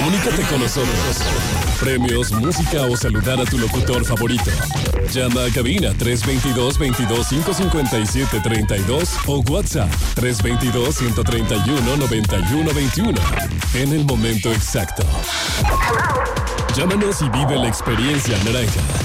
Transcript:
Comunícate con nosotros. Premios, música o saludar a tu locutor favorito. Llama a cabina 322-557-32 o WhatsApp 322-131-9121. En el momento exacto. Llámanos y vive la experiencia naranja.